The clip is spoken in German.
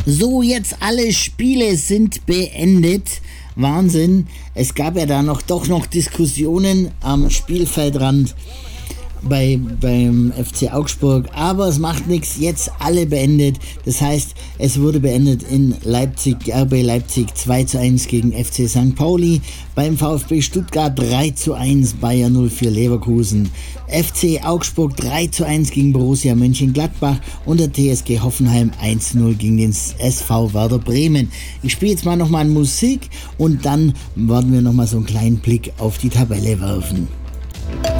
So, jetzt alle Spiele sind beendet. Wahnsinn. Es gab ja da doch noch Diskussionen am Spielfeldrand beim FC Augsburg, aber es macht nichts, jetzt alle beendet. Das heißt, es wurde beendet in Leipzig, RB Leipzig 2:1 gegen FC St. Pauli, beim VfB Stuttgart 3:1 Bayer 04 Leverkusen, FC Augsburg 3:1 gegen Borussia Mönchengladbach und der TSG Hoffenheim 1:0 gegen den SV Werder Bremen. Ich spiele jetzt mal nochmal Musik und dann werden wir nochmal so einen kleinen Blick auf die Tabelle werfen.